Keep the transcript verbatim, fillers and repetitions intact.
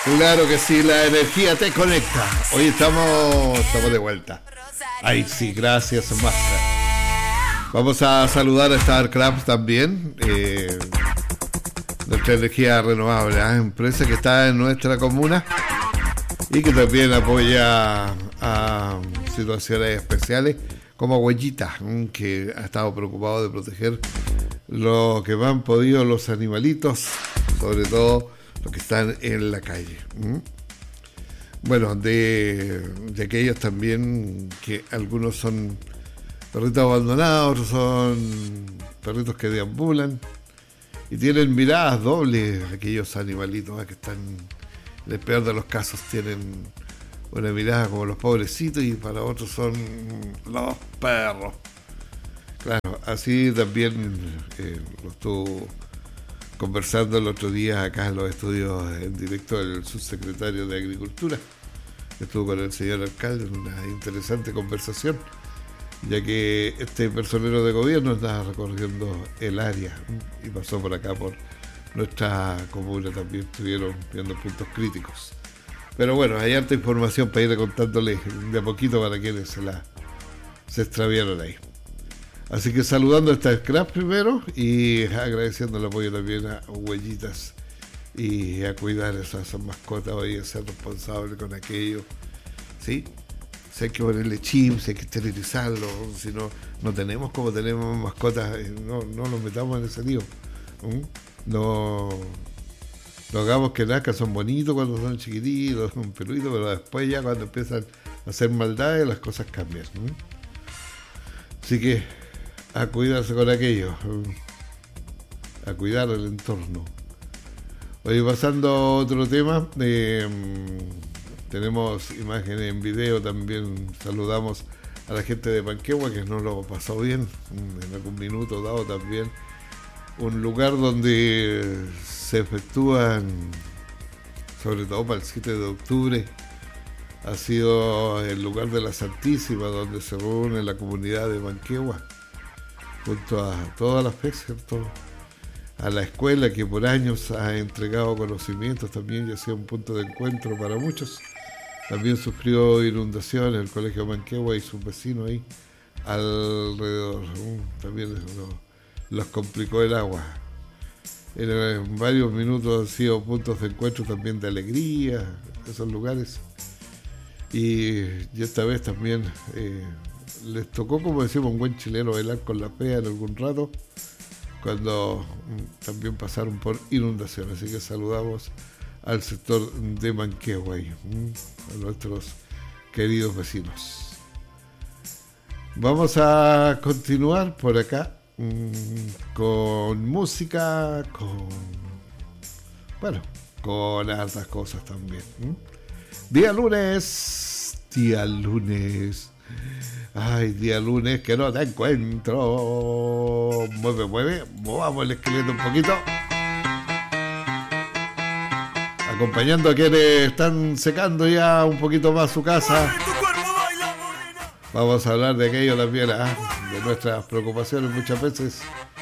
Claro que sí, la energía te conecta. Hoy estamos, estamos de vuelta. Ay, sí, gracias, Master. Vamos a saludar a StarCraft también. Eh, nuestra energía renovable, ¿eh? Empresa que está en nuestra comuna y que también apoya a situaciones especiales como Huellita, que ha estado preocupado de proteger lo que han podido los animalitos, sobre todo los que están en la calle. ¿Mm? Bueno, de, de aquellos también que algunos son perritos abandonados, otros son perritos que deambulan y tienen miradas dobles, aquellos animalitos ¿eh? que están, en el peor de los casos, tienen una mirada como los pobrecitos y para otros son los perros. Claro, así también eh, lo estuvo conversando el otro día acá en los estudios en directo el subsecretario de Agricultura. Estuvo con el señor alcalde en una interesante conversación, ya que este personero de gobierno estaba recorriendo el área y pasó por acá, por nuestra comuna, también estuvieron viendo puntos críticos. Pero bueno, hay harta información para ir contándoles de a poquito para quienes se la se extraviaron ahí. Así que saludando a esta Scrap primero y agradeciendo el apoyo también a Huellitas y a cuidar esas, esas mascotas hoy, a ser responsable con aquello. ¿Sí? Si hay que ponerle chips, hay que esterilizarlo, si no, no tenemos como tenemos mascotas, no, no nos metamos en ese lío. ¿Mm? No, no hagamos que nazcan, son bonitos cuando son chiquititos, son peluditos, pero después ya cuando empiezan a hacer maldades las cosas cambian. ¿Mm? Así que a cuidarse con aquello, a cuidar el entorno. Hoy pasando a otro tema, eh, tenemos imágenes en video también. Saludamos a la gente de Panquehua que nos lo pasó bien en algún minuto dado también. Un lugar donde se efectúan, sobre todo para el siete de octubre, ha sido el lugar de la Santísima, donde se reúne la comunidad de Panquehua junto a toda la fe, ¿cierto? A la escuela que por años ha entregado conocimientos también y ha sido un punto de encuentro para muchos. También sufrió inundaciones el colegio Panquehua y sus vecinos ahí alrededor. También no, los complicó el agua. En varios minutos han sido puntos de encuentro también de alegría, esos lugares. Y, y esta vez también eh, les tocó, como decimos, un buen chileno bailar con la pea en algún rato, cuando mm, también pasaron por inundaciones. Así que saludamos al sector de Panquehua, mm, a nuestros queridos vecinos. Vamos a continuar por acá mm, con música, con bueno, con hartas cosas también. Mm. Día lunes, día lunes. Ay, día lunes que no te encuentro. Mueve, mueve. Movamos el esqueleto un poquito. Acompañando a quienes están secando ya un poquito más su casa. Vamos a hablar de aquello también, ¿eh? De nuestras preocupaciones muchas veces